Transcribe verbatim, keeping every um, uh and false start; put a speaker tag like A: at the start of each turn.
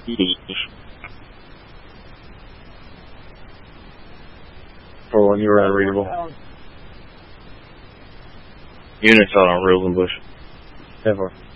A: For when you were unreadable.
B: Units on Rosenbush.
A: Never.